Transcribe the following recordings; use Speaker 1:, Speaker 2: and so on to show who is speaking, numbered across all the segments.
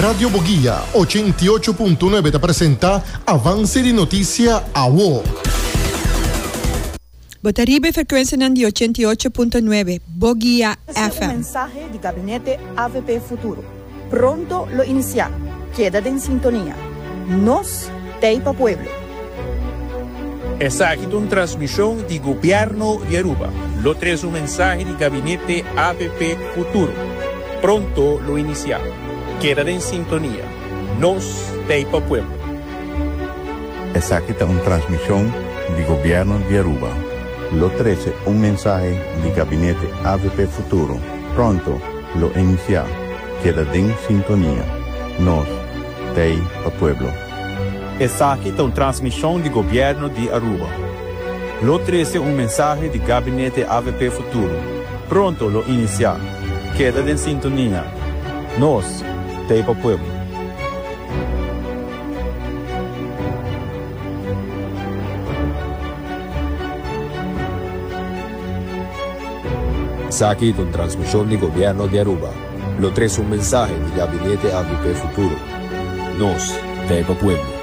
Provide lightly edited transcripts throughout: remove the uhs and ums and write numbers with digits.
Speaker 1: Radio Boguía 88.9 te presenta Avance de Noticia AWO.
Speaker 2: Botaribe frequenza di 88.9 Boguía FM.
Speaker 3: Un mensaje di gabinete AVP Futuro. Pronto lo iniciamos. Quédate en sintonía. Nos, Teipa Pueblo.
Speaker 4: Essa aqui é uma transmissão do governo de Aruba. Lo tres un mensaje de gabinete AVP Futuro. Pronto lo iniciamos. Quédate en sintonía. Nos, Teipa Pueblo.
Speaker 5: Essa aqui é uma transmissão do governo de Aruba. Lo 13, un mensaje di gabinete AVP Futuro. Pronto lo iniciamos. Quédate en sintonía. Nos, Teipa Pueblo.
Speaker 6: Essa aqui é uma transmissão do governo de Aruba. Lo 13, un mensaje di gabinete AVP Futuro. Pronto lo iniciar. Quédate en sintonía. Nos, Teipa Pueblo.
Speaker 7: Essa aqui é uma transmissão do governo de Aruba. Lo 13, un mensaje di gabinete AVP Futuro. Nos, Teipa Pueblo.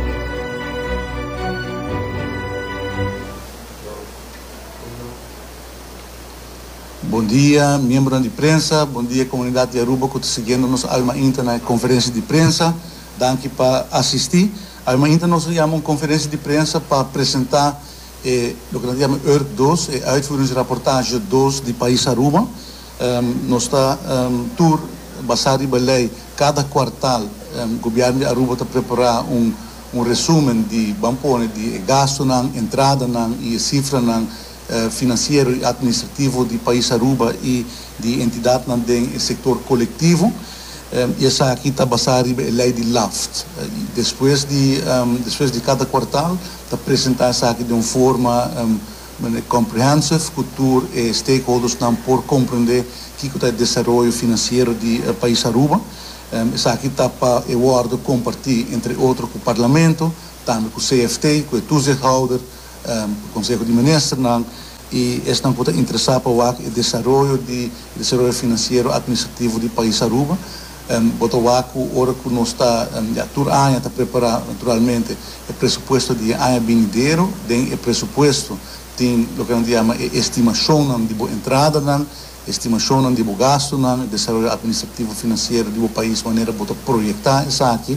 Speaker 8: Bom dia, membros de imprensa, bom dia, comunidade de Aruba, que está seguindo nos Alma Inter na conferência de imprensa. Danke para assistir. Alma Inter nós chamamos uma conferência de imprensa para apresentar o que nós chamamos URC 2, uitvoeringsrapportage 2 do país Aruba. Nós está tour basado em lei, cada quartal, o governo de Aruba está preparar um resumo de bampone, de gasto, entrada e cifra financeiro e administrativo do país Aruba e de entidade do setor coletivo. E essa aqui está basada em lei de LAFT. Depois de cada quartal, está apresentar essa aqui de uma forma comprehensive, cultura e stakeholders não por compreender que é o desenvolvimento financeiro do país Aruba. Essa aqui está para o acordo compartilhar, entre outros, com o Parlamento, também com o CFT, com o toezichthouder, o Conselho de Ministros, e este não pode interessar para o desenvolvimento financeiro administrativo do país Aruba. Botou o hora que nós está a preparar naturalmente o pressuposto de ano vindouro, o pressuposto tem o que a gente chama estimação de entrada, estimação de gasto, desenvolvimento administrativo financeiro do país, maneira de projetar isso aqui.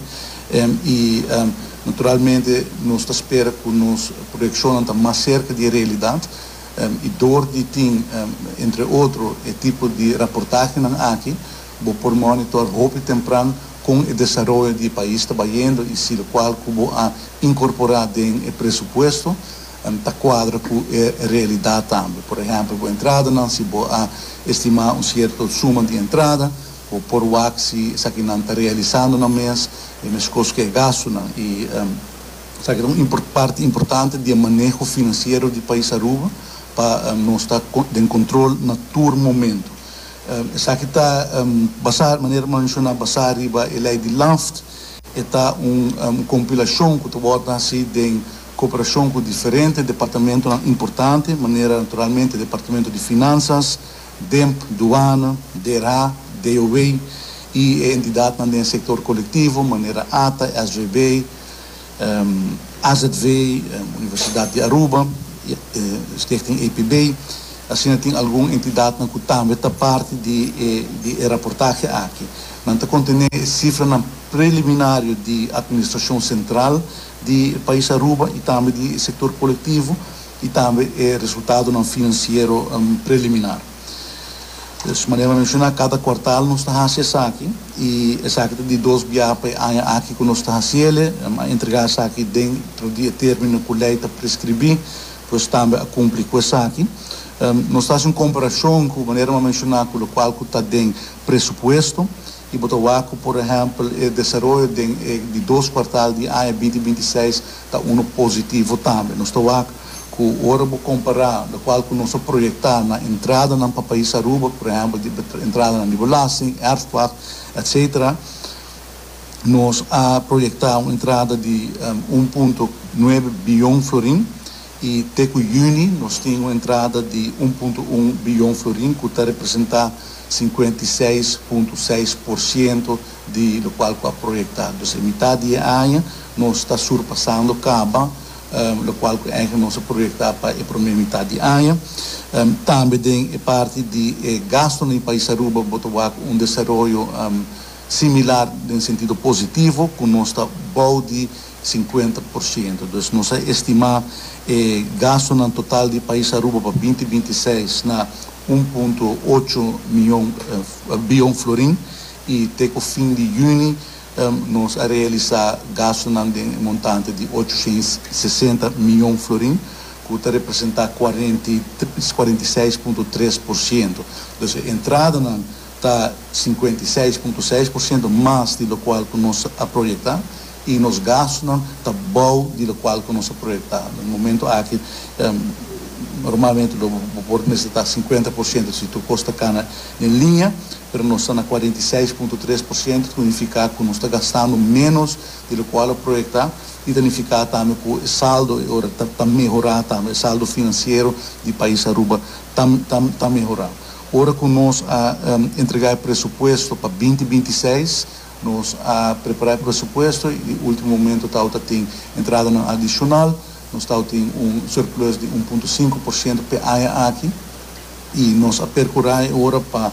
Speaker 8: Naturalmente, nós esperamos que nos projecionamos mais cerca da realidade e door de tem, entre outros, o tipo de reportagem aqui, por monitor hope temprano com o desenvolvimento do país trabalhando e se o qual vou incorporar no pressuposto está quadra com a realidade também. Por exemplo, a entrada, se vou estimar uma certa suma de entrada, ou por o que se aqui não está realizando no mês, e as coisas que é gasto, e essa é uma parte importante do manejo financeiro do país Aruba, para não estar em controle no todo momento. Essa aqui está basada, maneira mencionar, basada em lei de LAFT, está uma compilação que está assim de cooperação com diferentes departamentos importantes, maneira naturalmente departamento de finanças, DEMP, Duana, DERA, DOE e entidade no setor coletivo, maneira ATA, SGB, AZV, Universidade de Aruba, Stichting EPB, assim tem alguma entidade que também está parte de reportagem aqui. Não contém cifra preliminar de administração central do país Aruba e também do setor coletivo e também resultado financeiro preliminar. De maneira a mencionar, cada quartal nós está fazendo aqui e essa aqui de 2 biapes aqui que nós está fazendo, entregar essa aqui dentro do término que a lei está prescrever, pois também a cumprir com essa aqui. Nós fazemos uma comparação com a maneira a mencionar com o qual está dentro pressuposto e botou aqui, por exemplo, o desenvolvimento de 2 quartais de ano 2026 está positivo também. Nós estamos aqui com o hora de comparar, do qual nós projetar na entrada no país Aruba, por exemplo, de entrada na Nibolassi, Earthquake, etc. Nós projetar uma entrada de 1,9 bilhão florim e até com junho nós temos uma entrada de 1,1 bilhão florim, que está representar 56,6% de lo qual é projetado. Então, metade de ano nós está surpassando Caba, lo qual é nós projetado para a primeira metade de ano. Também tem parte de gasto no país Aruba, desenvolvimento similar no sentido positivo, com nossa bom de 50%. Então, nós estimamos gasto no total do país Aruba para 2026 na 1,8 bilhão florim e até o fim de junho nós a realizar gasto no montante de 860 milhões florim, que representa 46,3%. Então, a entrada está 56,6% mais do qual nós a projetar e nos gastos está bom do qual nós a projetar. No momento aqui normalmente o porto necessita 50% se tu custa cana em linha, mas nós estamos a 46,3%, significa que nós estamos gastando menos do qual projetar e significa também que o saldo está melhorando, também o saldo financeiro do país Aruba está melhorando. Ora que nós entregar o presupuesto para 2026, nós preparar o presupuesto e no último momento tem entrada adicional. Nós temos surplus de 1,5% per ano aqui e nós percorremos agora para a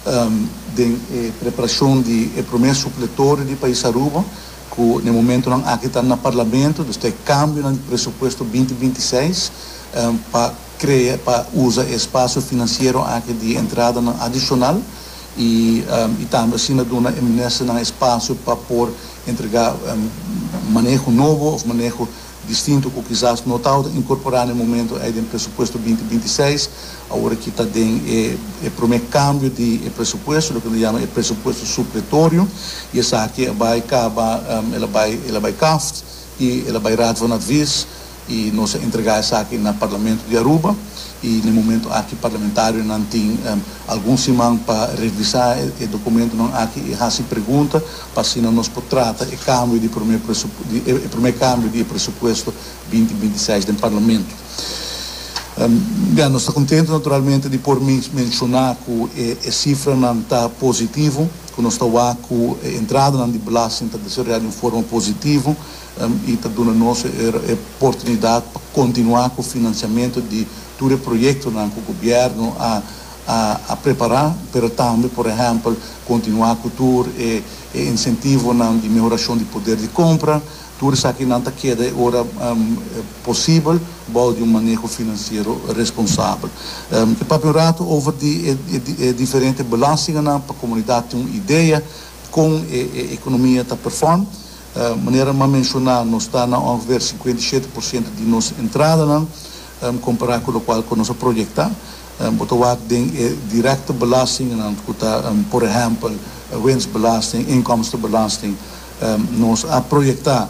Speaker 8: preparação de primeiro supletório do país Aruba, que no momento aqui está no parlamento, então tem câmbio no presupuesto 2026 para usar espaço financeiro aqui de entrada adicional e também assim uma eminência no espaço para por entregar manejo novo ou manejo distinto que quizás não está incorporado no momento no presupuesto 2026, agora que está o primeiro câmbio de presupuesto, o que se chama presupuesto supletório, e essa aqui vai acabar, ela vai CAFT e ela vai radvar vis e nós entregar essa aqui no Parlamento de Aruba e no momento aqui parlamentário não tem alguns semanas para revisar o documento não aqui e fazer pergunta para se não nos trata o câmbio de primeiro câmbio de presupuesto 2026 do Parlamento. Nós estamos contentes naturalmente de por mencionar que a cifra não está positiva, que nós estamos com a entrada na belasting está desenvolvendo de forma positiva e está dando nossa oportunidade para continuar com o financiamento de todo o projeto que o governo a preparar, mas também, por exemplo, continuar com todo o incentivo de melhoração de poder de compra, tudo isso aqui não está queda agora possível, de manejo financeiro responsável. Para melhorar over de diferentes belastingen para a comunidade ter uma ideia como a economia está performando. Maneira de mencionar, nós está na ongeveer 57% de nossa entrada, comparado com o qual nós projetamos. Botawak tem directe belasting, por exemplo, winstbelasting, inkomstenbelasting, nós a projetar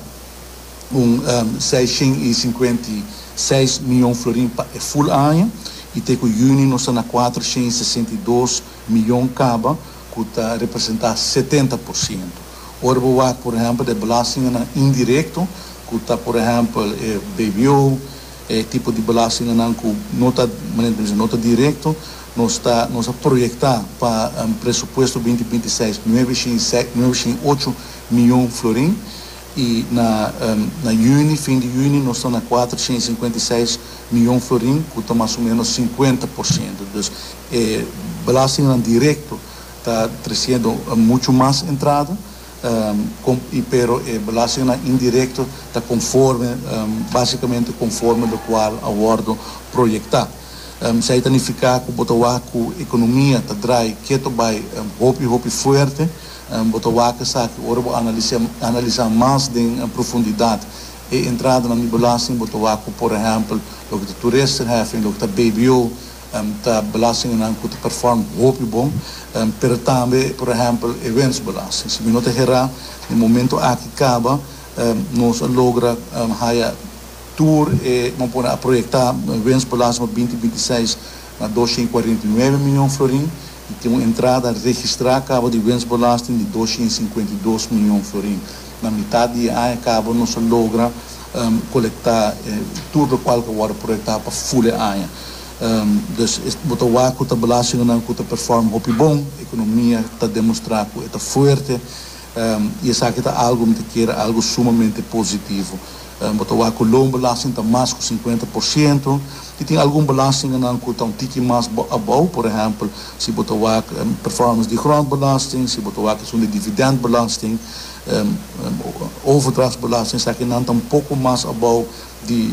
Speaker 8: 656 milhões de florins para o full ano, e até que junho nós estamos a 462 milhões de caba, que está representando 70%. Ora, por exemplo, de belasting indireto, que está, por exemplo, BBO, tipo de belasting que não está direto, nós a projetar para o presupuesto 2026 908 milhões de florins e na fim de junho nós estamos a 456 milhões de florins, que está mais ou menos 50%. Então, belasting direto está trazendo muito mais entrada, pero belasting indireto está conforme, basicamente conforme do qual a bordo projetar. Se aí significa que a economia está drai, que vai hopi forte, botawaca sabe agora vou analisar mais em profundidade a entrada na belasting botawaca, por exemplo, o que o turista have, o que o BBO está belasting que performa hopi bom, pero também, por exemplo, eventos belasting. Se não te gerar, no momento aqui acaba, nós logra tour vamos pôr a projetar eventos belasting 2026 na 249 milhões de florins. E tem uma entrada a registrar cabo de bens belasting de 252 milhões de florins. Na metade de ano, cabo não se logra coletar tudo o qual que vai projetar para full ano. Dus botar o arco tá belasting não que tá performa hopi bom, economia tá demonstrar que tá forte, e essa aqui tá algo que era algo sumamente positivo. Botar o arco loan belasting tá mais que 50%, e tem algum belasting não que tá tique mais above, por exemplo, se botar o arco performance de grondbelasting, se botar o arco de dividendbelasting, overdrachtsbelasting, essa aqui não tá pouco mais above de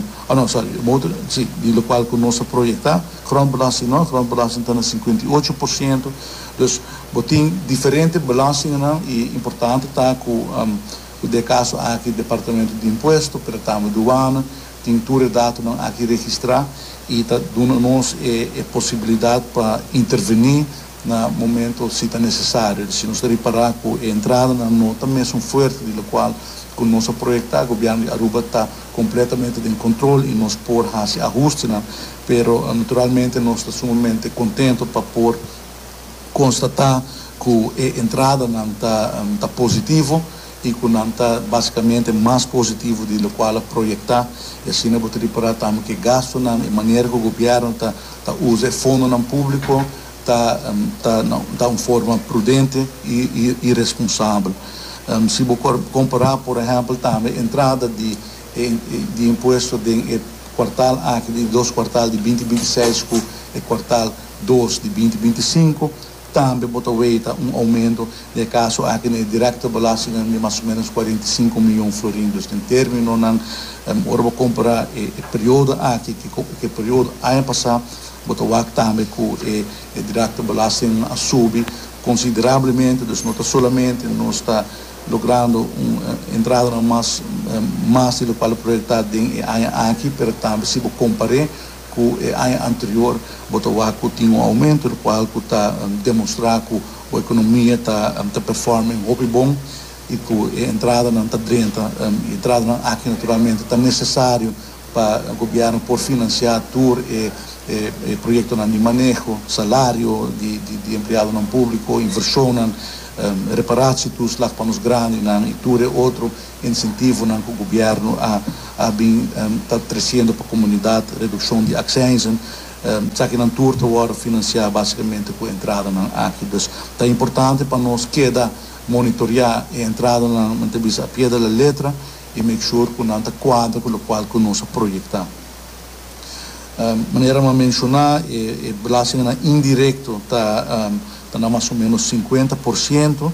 Speaker 8: de local que nós projetar, grondbelasting não, grondbelasting está na 58%, dus botin diferente belasting não, e importante tá que o caso aqui departamento de imposto, para tamo douana, tem tudo dado não aqui registrar e tá dando nós a possibilidade para intervenir no momento se está necessário, se nós reparar com a entrada na nota mesmo forte de local que nós projetar, o governo de Aruba está completamente em controle e nós por fazer ajustes, pero naturalmente nós estamos sumamente contentes para por constatar que a entrada não está positivo e que não está basicamente mais positivo de qual projetar, e assim nós podemos reparar também que gasto na maneira que o governo está usa fundo no público está uma forma prudente e responsável. Se você comparar, por exemplo, também a entrada de imposto de quartal aqui de 2 quartais de 2026 com o quartal 2 de 2025, também botou um aumento de caso aqui na direta belasting de mais ou menos 45 milhões florinos. Em termos, vou comparar o período aqui, que período ano passado, botou também com a direta belasting a subir consideravelmente, então não está solamente nós está logrando entrada mais de qual projetada aqui, mas também se comparar com o ano anterior, botou que tinha um aumento, do qual está demonstrar que a economia está performando muito bom e que a entrada não está dentro, a entrada aqui naturalmente está necessário para o governo por financiar todo o projeto de manejo, salário de empregado no público, inversão, reparatie toeslag para os grandes e todo outro incentivo que o governo está trazendo para a comunidade, redução de acessos, já que não tudo agora financiar basicamente com a entrada aqui. Então, é importante para nós queda monitorear a entrada na a pé da letra e make sure que não está quadro com o qual nós projetamos. Maneira de mencionar, o belasting indireto está mais ou menos 50%,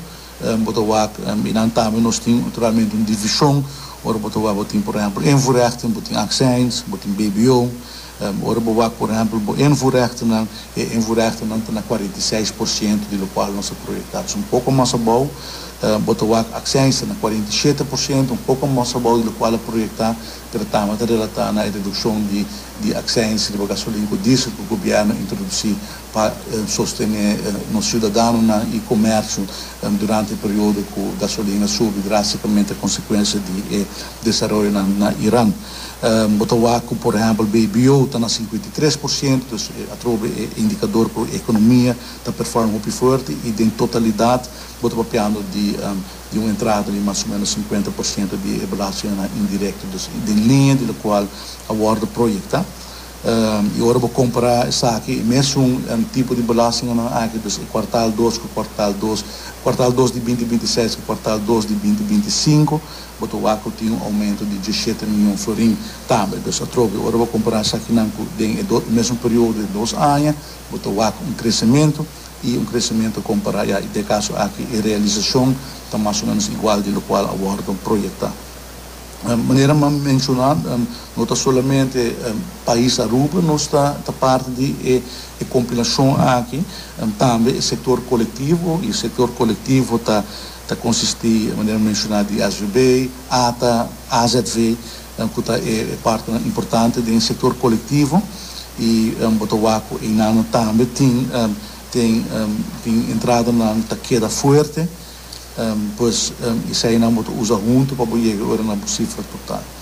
Speaker 8: e também nós temos naturalmente uma divisão, ora por exemplo, invoerrechten, accijns, BBO, ora por exemplo, invoerrechten está na 46% do qual nós projetamos, um pouco mais abaixo, accijns na 47%, um pouco mais abaixo do qual projetar, tratamos de relatar na redução de accijns de gasolina e diesel que o governo introduziu para sostener os cidadãos e comércio durante o período que a gasolina sobe drasticamente a consequência de desenvolvimento na Irã. Botawaco, por exemplo, BBO está na 53%, atrove indicador para a economia, está performando muito forte e, em totalidade, botawapiando de uma entrada de mais ou menos 50% de belasting indireta, de linha de qual a bordo projetar. E agora vou comparar isso aqui, mesmo tipo de belasting aqui, quartal 2 com quartal 2 de 2026 com quartal 2 de 2025, Botawaco tinha um aumento de 17 milhões de florins também. Agora vou comparar isso aqui no mesmo período de 2 anos, Botawaco um crescimento comparado, e de caso aqui a realização está mais ou menos igual de qual a bordo projetar. Maneira de mencionar, não está somente país Aruba, não está parte de compilação aqui, também o setor coletivo, e o setor coletivo está consistir, maneira de mencionar, de ASVB, ATA, AZV, que é parte importante do setor coletivo, e Botawaco e Nano também tem entrada na queda forte, pois isso aí não usa junto para chegar agora na cifra total.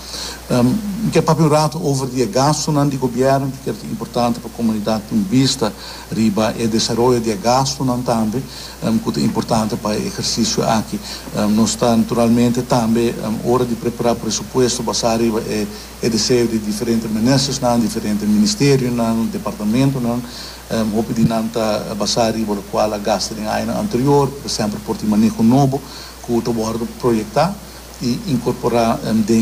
Speaker 8: Ik heb een raad over die gasto nan die governo, que é importante para a comunidade em vista riba e desenvolvimento de gasto nan também, que é importante para o exercício aqui. Nós está naturalmente também hora de preparar presupuesto basado riba e desejo de diferentes ministros nan, diferentes ministérios nan, departamento nan, hope de nanta basado riba o qual a gasta em ano anterior, por exemplo, por manejo novo, que o bordo projetar e incorporar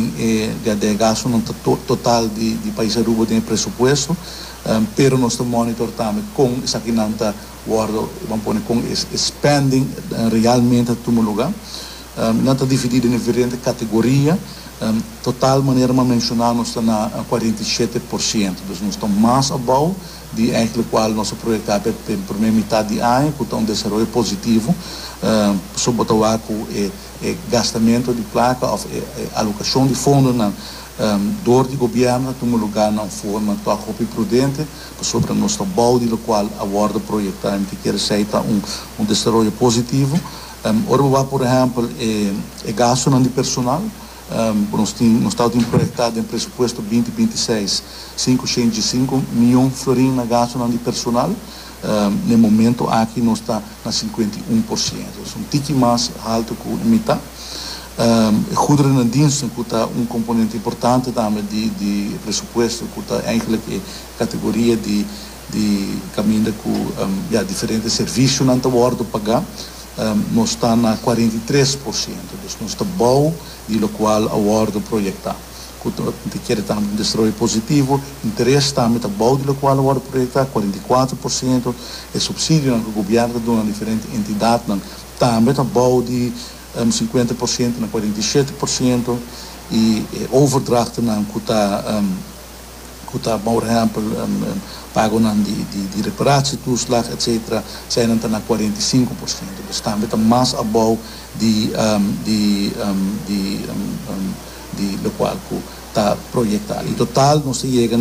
Speaker 8: de gasto no total de país Aruba de presupuesto, pero nós estamos monitor também com essa que não está guardo, vamos pôr com spending realmente a todo lugar, não está dividido em diferentes categorias, total maneira de mencionar nós está na 47%, então nós estamos mais abaixo de eigenlijk qual nosso projeto é a primeira metade de ano, que está desenvolvimento positivo, sobre o gastamento de placa, ou alocação de fundos door de governo, em um lugar na forma muito prudente, sobre o nosso balde, no qual aborda o projeto, que quer dizer desenvolvimento positivo. Ora, por exemplo, gasto de personal, nós estamos projetado em presupuesto 2026, 505 milhões de florins na gasto de personal. No momento aqui nós está na 51%, tique mais alto que a metade. Goederen en diensten, que está componente importante também de presupuesto, que está eigenlijk categoria de caminho com diferentes serviços não está bordo pagar. Nós está na 43%, nós está bom e o qual a bordo projetar. Que quer também desenvolver positivo, interesse também está bom de qual a bordo projetar, 44%, e subsídio que o governo dá a diferentes entidades também está bom de 50% na 47%, e overdracht que está, por exemplo, pago de reparatie, toeslag, etc., zijn dan na 45%. Dus também está mais abaixo de lo qual está projetado. Em total, nós chegamos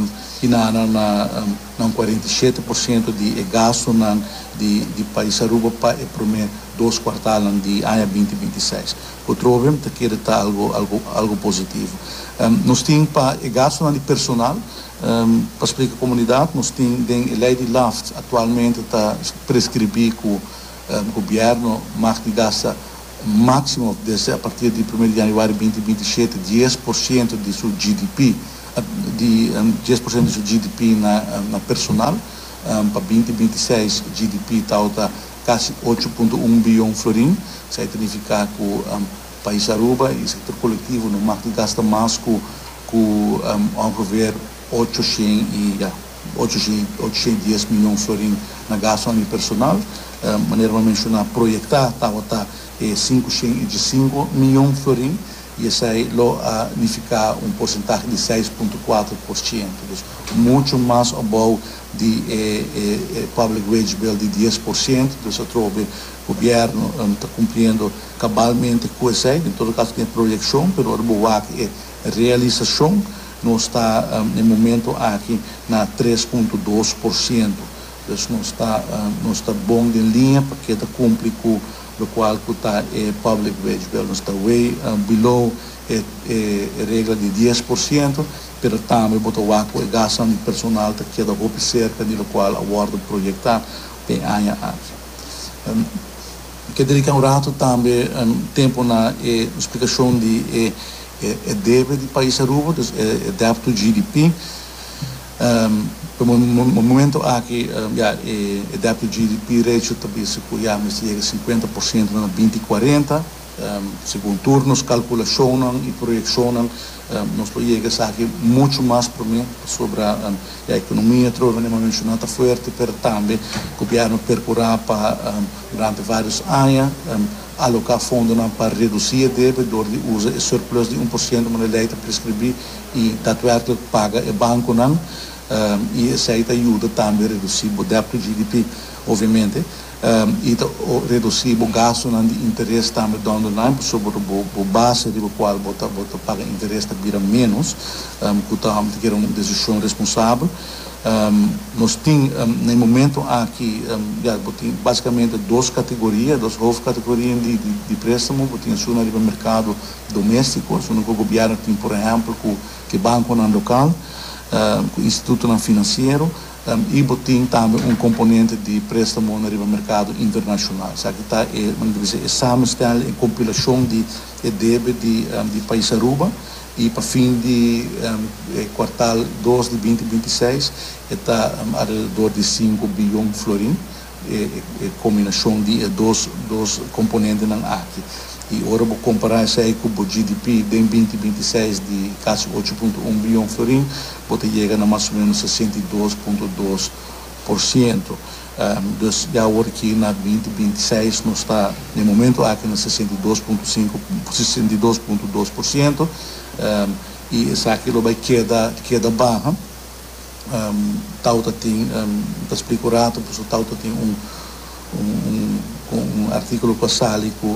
Speaker 8: na 47% de gasto de país Aruba para o primeiro 2 quartais de ano 2026. O trovem que está algo positivo. Nós temos para o gasto de personal, para explicar a comunidade, nós temos a lei de LAFT, atualmente está prescribir que o governo gastar máximo a partir de 1 de janeiro de 2027 10% de seu GDP, de 10% de seu GDP na personal. Para 2026 GDP está quase 8,1 bilhão de florins, isso significa que o país Aruba e o setor coletivo no gasta mais que ongeveer 810 milhões de florins na gasto de personal. Maneira de mencionar, projetar está 505 milhões de florins, e isso aí significa porcentagem de 6,4%, muito mais abaixo de public wage bill de 10%, então o governo está cumprindo cabalmente com isso aí. Em todo caso tem projeção, mas a realização não está no momento aqui na 3,2%, então não está bom de linha, porque está cumpre com o qual está public wage bill, não está way below a regra de 10%, pero também botou o gasto de personal que queda cerca de lo qual a bordo projetar tem ano aqui. Que dedicar rato também tempo na explicação de débito de país Aruba, débito GDP. No momento aqui, o débito GDP ratio também se chega a 50% na 2040. Segundo turnos, calculação e projeção, nós podemos aqui muito mais para mim sobre a economia. Trovamos mencionado forte, mas também o governo percorrer durante vários anos, alocar fundos para reduzir o débito, usa o surplus de 1%, mas a lei está prescrever e daadwerkelijk paga o banco, e isso aí ajuda também a reduzir o débito GDP, obviamente. E reduzir o gasto de interesse também sobre a base do qual você paga interesse vira menos, que é uma decisão responsável. nós temos, no momento aqui, basicamente duas categorias, duas hoofdcategorieën de préstamo. Temos uma no mercado doméstico, uma que o governo tem, por exemplo, que banco local, o instituto financeiro, e tem também componente de préstamo no mercado internacional. Isso aqui está a samenstel e compilação de débito de país Aruba, e para fim de quartal 2 de 2026 está ao redor de 5 bilhões de florins, combinação de dois componentes aqui. E agora vou comparar isso aí com o GDP de 2026 de quase 8,1 bilhões de florins, pode chegar a mais ou menos 62,2%. Já agora aqui na 2026 nós está, no momento, aqui na 62,2%, e isso aqui vai queda barra. Tauta tem, para explicar o rato, porque Tauta tem um artigo passálico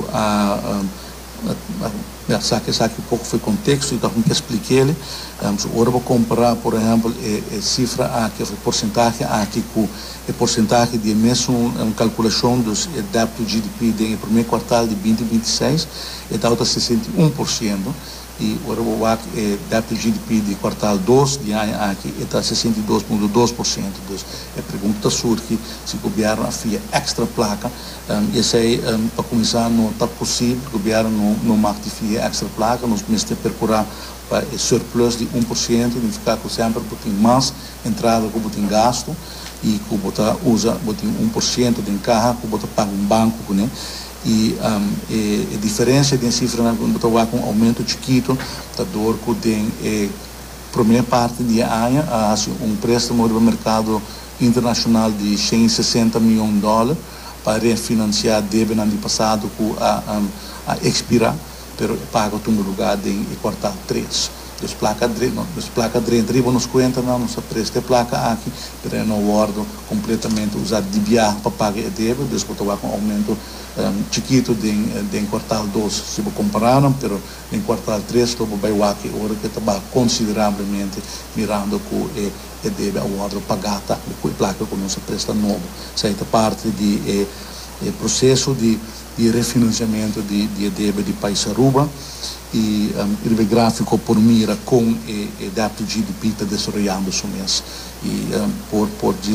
Speaker 8: sabe um pouco foi contexto, então eu expliquei ele. Agora vou comparar, por exemplo, a cifra aqui, a porcentagem aqui com a porcentagem de mesmo calculação dos débito GDP do primeiro quartal de 2026, está 61%. E agora o débito GDP de quartal 2 de ano aqui está 62,2%. A pergunta surge se o governo afia extra placa, e isso aí, para começar, não está possível, o governo não martifia extra placa, nós temos que procurar para o surplus de 1%, significa que sempre tem mais entrada que tem gasto, e que usa 1% de carro, que paga banco, né? E a diferença de cifra com aumento chiquito, da dor que tem primeira parte de ano, préstamo no mercado internacional de 160 milhões de dólares para refinanciar débito no ano passado que a expirar, mas paga no lugar de quartal 3. Dos placas de nos conta não nos presta placa aqui, para não guardo completamente usar de viagem para pagar a débito, depois com aumento chiquito de quartal 2 se compararam, mas em quartal 3 todo vai aqui agora que está consideravelmente mirando com a débito a guardo pagata com a placa que não se presta novo. Essa é parte de processo de refinanciamento de débito de país Aruba, e o gráfico por mira com o débito GDP está desenvolvendo isso mesmo. E por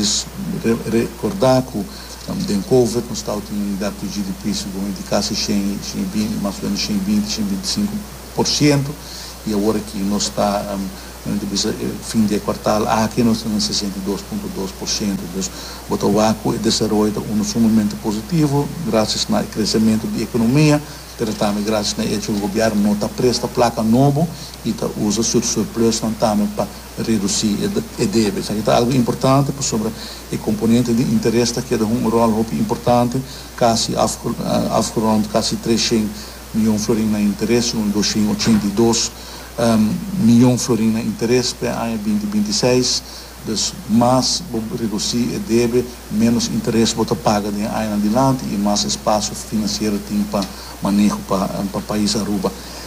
Speaker 8: recordar que de Covid nós estamos tendo débito GDP segundo indicasse mais ou menos 120-125%, e agora que nós está fim de quartal aqui nós temos 62,2%. O tabaco desenvolve sumamente positivo graças ao crescimento da economia, mas também graças ao hecho que o governo não está presta placa nova e usa seu surplus também para reduzir o débito. Isso é algo importante sobre o componente de interesse que é um rol importante, quase afgerond quase 300 milhões de florins de interesse, 282 milhões de florins de interesse para o ano 2026, mais reduzir o débito, menos interesse você paga de ano adiante e mais espaço financeiro tem para manejo para o país Aruba.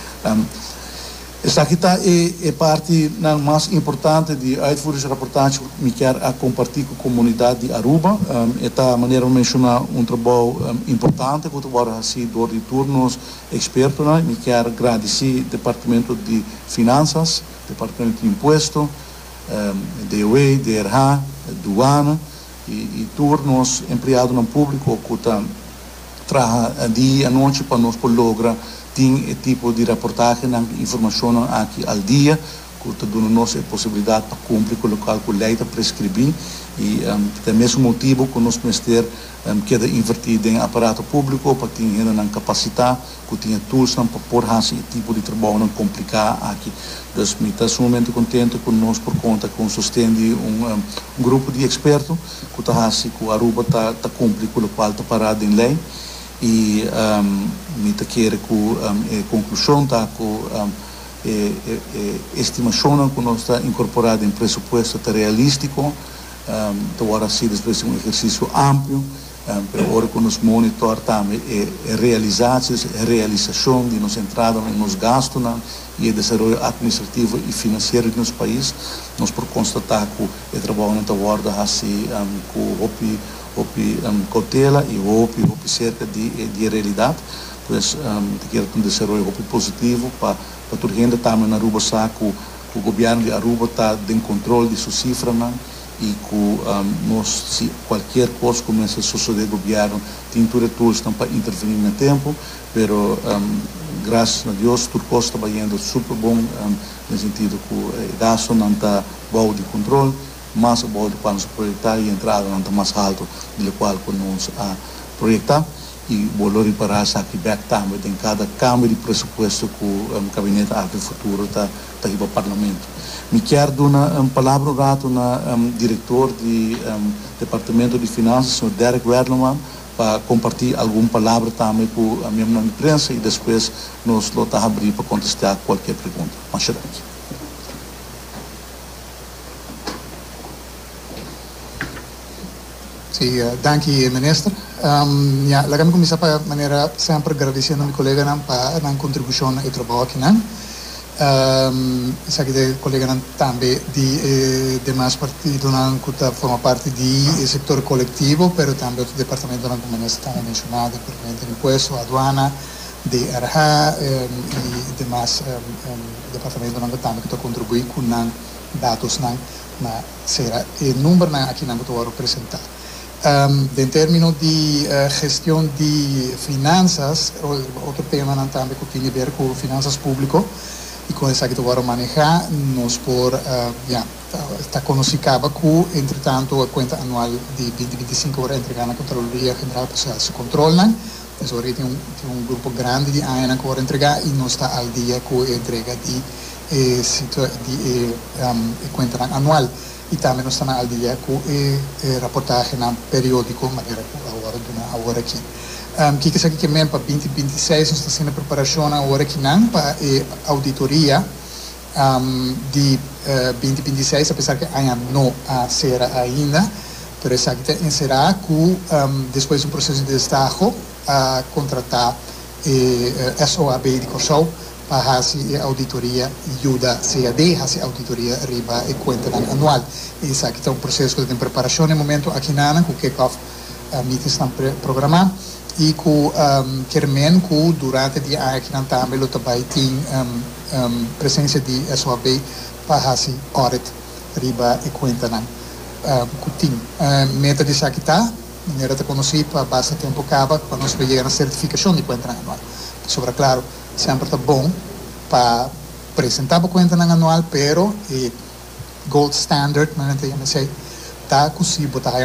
Speaker 8: Esta aqui está a parte mais importante de uitvoering de reportagem que me quero compartilhar com a comunidade de Aruba. Esta maneira de mencionar trabalho importante que agora assim door de turnos expertos. Me quero agradecer ao Departamento de Finanças, Departamento de Imposto, DOE, DRH, Aduana e turnos empregados no público que trabalham dia e noite para nós lograr tem tipo de reportagem e informação aqui ao dia, que está dando-nos a possibilidade para cumprir com o local que a lei está prescrevendo, e é o mesmo motivo que nós temos que queda invertido em aparato público para ter ainda capacidade, que tenha tools para pôr esse tipo de trabalho não complicar aqui. Então, me está sumamente contente com nós por conta com sustento de um grupo de expertos que está que a Aruba está cumprir com o qual está parado em lei. E me quero que a conclusão está com a estimação que nós está incorporada em pressuposto está realístico, agora sim depois um exercício amplo, agora que nos monitor também a realização de nos entrada nos gastos e o desenvolvimento administrativo e financeiro do nosso país. Nós por constatar que o trabalho não está guarda assim com o cautela e o cerca de realidade. Pues que um desenvolvimento positivo para toda a gente também na Aruba sabe que o governo de Aruba está em controle de suas cifras e que nós, se qualquer coisa começa a suceder no governo, tem todos para intervenir no tempo, mas graças a Deus tudo está indo super bom no sentido que o gasto não está bom de controle, mas o bom de quando se projetar e a entrada não está mais alto do qual nós projetar. E vou reparar aqui também em cada câmara de pressuposto que o Gabinete AVP Futuro está aí para o Parlamento. Me quero dar uma palavra ao diretor do Departamento de Finanças, o Sr. Derek Werleman, para compartilhar alguma palavra também com a minha imprensa e depois nós vamos abrir para contestar qualquer pergunta. Mas
Speaker 9: Sim, danke, ministro. Ela me começa para maneira sempre agradecendo a minha colega para a contribuição e trabalho aqui. Sabe que o colega também de demais partidos que forma parte do setor coletivo, mas também o departamento como está mencionado, departamento de imposto, aduana, de RH e demais departamento também que contribui com dados na será e número aqui não estou a representar. Em termos de gestão de finanças, outro tema também que tem a ver com finanças públicas e com essa que eu manejar, nós por está conhecido que, entretanto, a conta anual de 2025 vai entregar na Controladoria Geral para se controlar. Então, tem um grupo grande de anos que vai entregar e não está ao dia com a entrega de conta anual. E também nós estamos ao dia com a reportagem periódico, maneira agora aqui. Que é que mesmo para 2026 nós estamos fazendo preparação agora aqui para a auditoria de 2026, apesar que ainda não será ainda, mas será que depois do processo de destaque a contratar SOAB de Kosovo para fazer a auditoria ajuda CAD, fazer a auditoria riba e conta anual. Isso aqui é um processo de preparação no momento aqui na que o kickoff meeting está programado e que durante o dia aqui na também o trabalho tem presença de SOAB para fazer audit riba e conta que tem. Meta de aqui está, maneira de conhecer para bastante tempo acaba para nós chegar a certificação de conta anual. Sobre claro, sempre está bom para apresentar a conta anual, pero gold standard, está possível botar